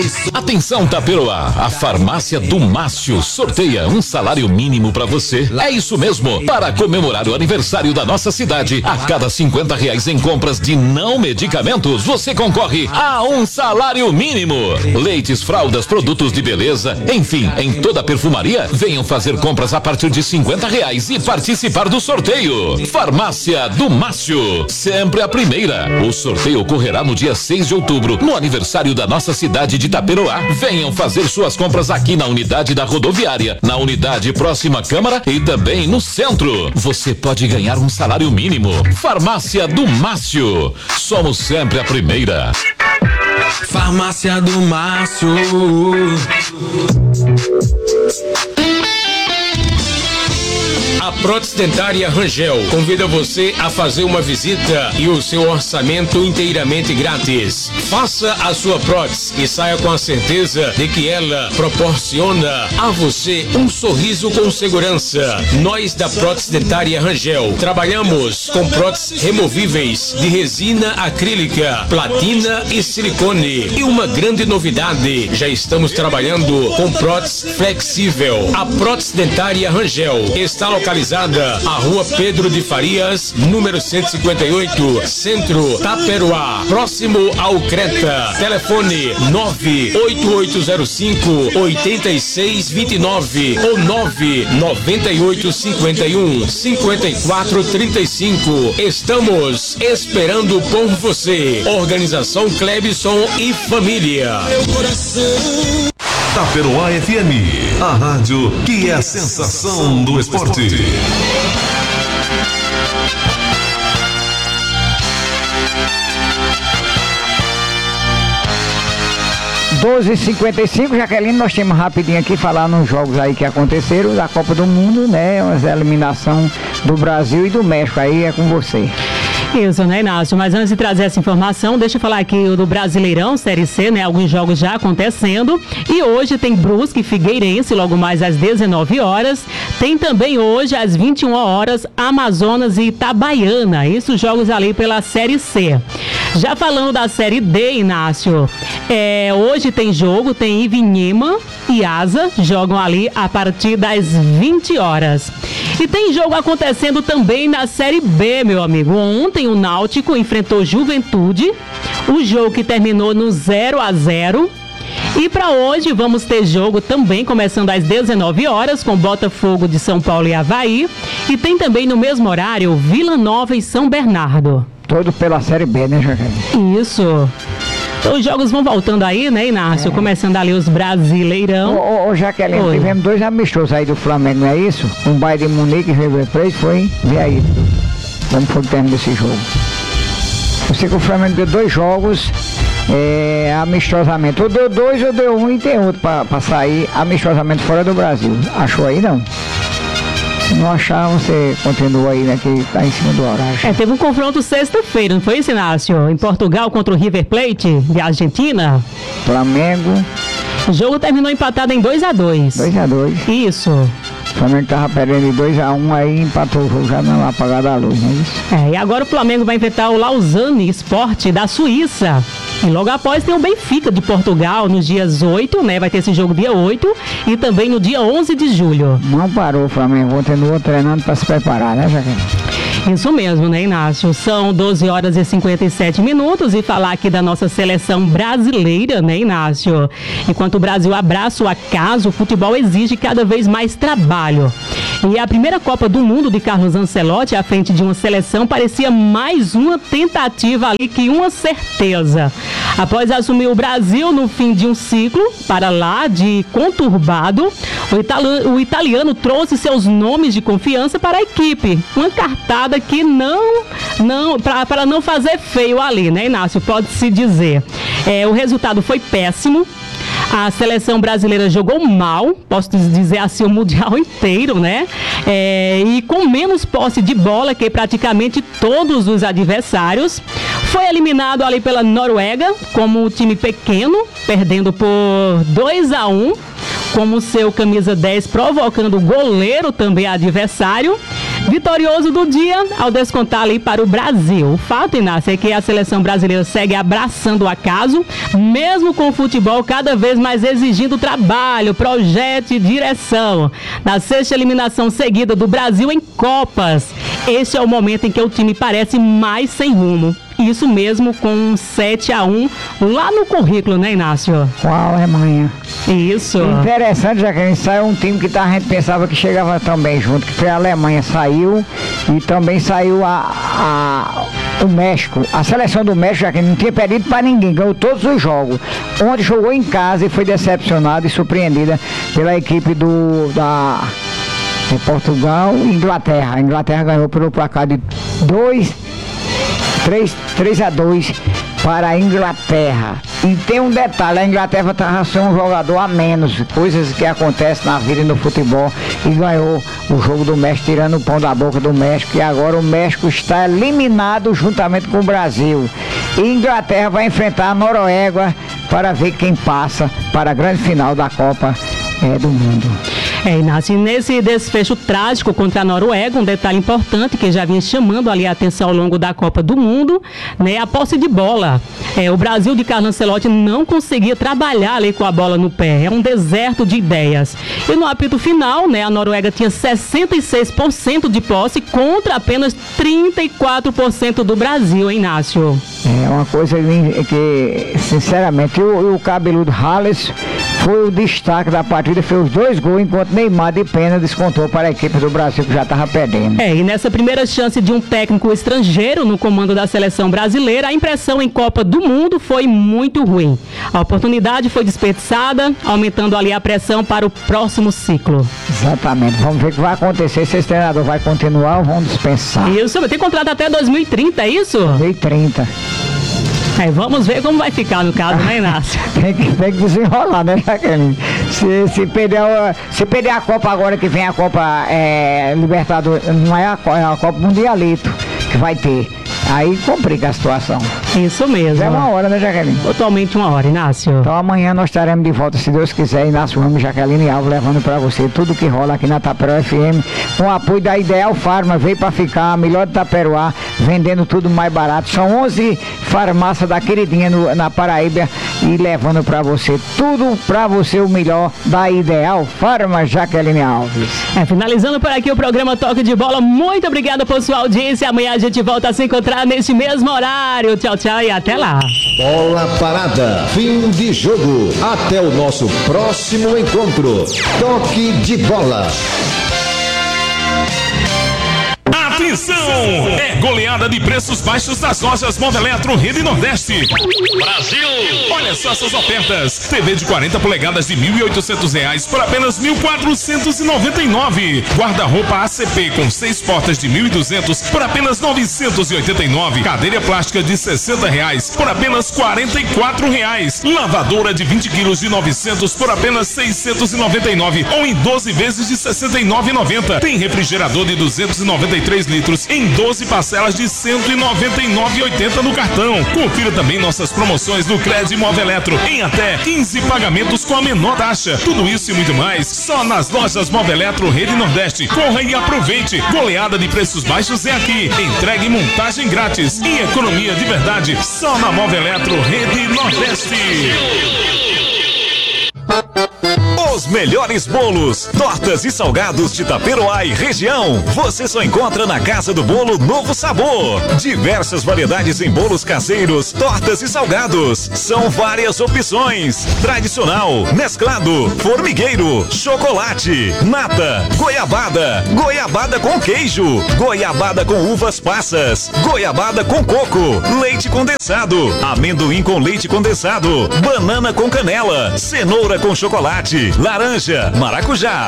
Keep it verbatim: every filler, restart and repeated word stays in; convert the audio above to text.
Atenção, Taperoá, a farmácia do Márcio sorteia um salário mínimo para você. É isso mesmo, para comemorar o aniversário da nossa cidade, a cada cinquenta reais em compras de não medicamentos, você concorre a um salário mínimo. Leites, fraldas, produtos de beleza, enfim, em toda a perfumaria, venham fazer compras a partir de cinquenta reais e participar do sorteio. Farmácia do Márcio, sempre a primeira. O sorteio ocorrerá no dia seis de outubro, no aniversário da nossa cidade de Taperoá. Venham fazer suas compras aqui na unidade da rodoviária, na unidade próxima à Câmara e também no centro. Você pode ganhar um salário mínimo. Farmácia do Márcio, somos sempre a primeira. Farmácia do Márcio. A Prótese Dentária Rangel convida você a fazer uma visita e o seu orçamento inteiramente grátis. Faça a sua prótese e saia com a certeza de que ela proporciona a você um sorriso com segurança. Nós da Prótese Dentária Rangel trabalhamos com próteses removíveis de resina acrílica, platina e silicone. E uma grande novidade, já estamos trabalhando com prótese flexível. A Prótese Dentária Rangel está localizada à Rua Pedro de Farias, número cento e cinquenta e oito, Centro, Taperoá, próximo ao Creta. Telefone nove oito oito zero cinco oito seis dois nove ou nove nove oito cinco um cinco quatro três cinco. Estamos esperando por você. Organização Clebson e Família. Meu coração. Taperoá F M, a rádio que é a sensação do esporte. doze e cinquenta e cinco, Jaqueline, nós temos rapidinho aqui falar nos jogos aí que aconteceram da Copa do Mundo, né? As eliminação do Brasil e do México, aí é com você. Isso, né, Inácio? Mas antes de trazer essa informação, deixa eu falar aqui do Brasileirão, Série C, né? Alguns jogos já acontecendo. E hoje tem Brusque e Figueirense, logo mais às dezenove horas. Tem também hoje, às vinte e uma horas, Amazonas e Itabaiana. Isso, jogos ali pela Série C. Já falando da Série D, Inácio, é, hoje tem jogo, tem Ivinhema e Asa, jogam ali a partir das vinte horas. E tem jogo acontecendo também na Série B, meu amigo. Ontem o Náutico enfrentou Juventude, o jogo que terminou no zero a zero. E para hoje vamos ter jogo também começando às dezenove horas com Botafogo de São Paulo e Avaí. E tem também no mesmo horário Vila Nova e São Bernardo. Todo pela Série B, né, Jaqueline? Isso. Então os jogos vão voltando aí, né, Inácio? É. Começando ali os Brasileirão. Ô, ô, ô Jaqueline, Oi. tivemos dois amistosos aí do Flamengo, não é isso? Um Bayern de Munique e River Plate, foi? Vê aí, como foi o término desse jogo. Eu sei que o Flamengo deu dois jogos é, amistosamente. Ou deu dois, ou deu um e tem outro pra, pra sair amistosamente fora do Brasil. Achou aí, não? Se não achar, você continua aí, né, que tá em cima do horário. É, teve um confronto sexta-feira, não foi isso, Inácio? Em Portugal contra o River Plate, de Argentina. Flamengo. O jogo terminou empatado em dois a dois. dois a dois. Isso. O Flamengo tava perdendo de dois a um, aí empatou o jogo já na apagada da luz, não é isso? É, e agora o Flamengo vai enfrentar o Lausanne Sport da Suíça. E logo após tem o Benfica de Portugal nos dias oito, né? Vai ter esse jogo dia oito e também no dia onze de julho. Não parou o Flamengo, continuou treinando para se preparar, né, Jaqueline? Isso mesmo, né, Inácio? São doze horas e cinquenta e sete minutos e falar aqui da nossa seleção brasileira, né, Inácio? Enquanto o Brasil abraça o acaso, o futebol exige cada vez mais trabalho. E a primeira Copa do Mundo de Carlos Ancelotti à frente de uma seleção parecia mais uma tentativa ali que uma certeza. Após assumir o Brasil no fim de um ciclo, para lá de conturbado, o, itali- o italiano trouxe seus nomes de confiança para a equipe. Uma cartada que não, não para não fazer feio ali, né, Inácio? Pode-se dizer. É, o resultado foi péssimo. A seleção brasileira jogou mal, posso dizer assim, o mundial inteiro, né? É, e com menos posse de bola que praticamente todos os adversários. Foi eliminado ali pela Noruega, como time pequeno, perdendo por dois a um, como seu camisa dez provocando o goleiro também adversário. Vitorioso do dia ao descontar ali para o Brasil. O fato, Inácio, é que a seleção brasileira segue abraçando o acaso, mesmo com o futebol cada vez mais exigindo trabalho, projeto e direção. Na sexta eliminação seguida do Brasil em Copas, este é o momento em que o time parece mais sem rumo. Isso mesmo, com um sete a um lá no currículo, né, Inácio? Com a Alemanha. Isso. Interessante, já que a gente saiu um time que tá, a gente pensava que chegava também junto, que foi a Alemanha, saiu, e também saiu a, a, o México. A seleção do México, já que não tinha perdido para ninguém, ganhou todos os jogos. Onde jogou em casa e foi decepcionada e surpreendida pela equipe do, da, de Portugal e Inglaterra. A Inglaterra ganhou pelo placar de dois três a dois para a Inglaterra. E tem um detalhe, a Inglaterra estava sem um jogador a menos, coisas que acontecem na vida e no futebol, e ganhou o jogo do México, tirando o pão da boca do México, e agora o México está eliminado juntamente com o Brasil. E a Inglaterra vai enfrentar a Noruega para ver quem passa para a grande final da Copa é, do Mundo. É, Inácio, nesse desfecho trágico contra a Noruega, um detalhe importante que já vinha chamando ali a atenção ao longo da Copa do Mundo, né, a posse de bola. É, o Brasil de Carlo Ancelotti não conseguia trabalhar ali com a bola no pé, é um deserto de ideias. E no apito final, né, a Noruega tinha sessenta e seis por cento de posse contra apenas trinta e quatro por cento do Brasil, hein, Inácio? É uma coisa que, sinceramente, o, o cabeludo Halles foi o destaque da partida, fez os dois gols, enquanto Neymar de pena descontou para a equipe do Brasil, que já estava perdendo. É, e nessa primeira chance de um técnico estrangeiro no comando da seleção brasileira, a impressão em Copa do Mundo foi muito ruim. A oportunidade foi desperdiçada, aumentando ali a pressão para o próximo ciclo. Exatamente. Vamos ver o que vai acontecer, se esse treinador vai continuar ou vão dispensar. Isso, tem contrato até dois mil e trinta, é isso? dois mil e trinta. É, vamos ver como vai ficar no caso, né, Inácio? tem, que, tem que desenrolar, né, Jaqueline? Se, se, perder, se perder a Copa agora, que vem a Copa é, Libertadores, não é a, é a Copa Mundialito que vai ter. Aí complica a situação. Isso mesmo. É uma hora, né, Jaqueline? Totalmente uma hora, Inácio. Então amanhã nós estaremos de volta, se Deus quiser, Inácio Ramos, Jaqueline Alves, levando para você tudo que rola aqui na Taperoá F M, com o apoio da Ideal Farma, veio para ficar, a melhor de Taperoá, vendendo tudo mais barato. São onze farmácias da queridinha no, na Paraíba, e levando para você tudo para você, o melhor da Ideal Farma, Jaqueline Alves. É, finalizando por aqui o programa Toque de Bola, muito obrigada por sua audiência, amanhã a gente volta a se encontrar neste mesmo horário. Tchau, tchau e até lá. Bola parada, fim de jogo. Até o nosso próximo encontro. Toque de bola. Atenção! É goleada de preços baixos das lojas Moveletro Rede Nordeste. Brasil! Olha só essas ofertas. T V de quarenta polegadas de mil e oitocentos reais por apenas mil quatrocentos e noventa e nove. Guarda-roupa A C P com seis portas de mil e duzentos por apenas novecentos e oitenta e nove. Cadeira plástica de sessenta reais por apenas quarenta e quatro reais. Lavadora de vinte quilos de novecentos por apenas seiscentos e noventa e nove ou em doze vezes de sessenta e nove reais e noventa. Tem refrigerador de duzentos e noventa e três litros em doze parcelas de cento e noventa e nove reais e oitenta no cartão. Confira também nossas promoções no Crédito Moveletro em até quinze pagamentos com a menor taxa. Tudo isso e muito mais só nas lojas Moveletro Rede Nordeste. Corra e aproveite. Goleada de preços baixos é aqui. Entregue e montagem grátis e economia de verdade só na Moveletro Rede Nordeste. Os melhores bolos, tortas e salgados de Taperoá e região, você só encontra na Casa do Bolo Novo Sabor. Diversas variedades em bolos caseiros, tortas e salgados. São várias opções: tradicional, mesclado, formigueiro, chocolate, nata, goiabada, goiabada com queijo, goiabada com uvas passas, goiabada com coco, leite condensado, amendoim com leite condensado, banana com canela, cenoura com chocolate, laranja, maracujá,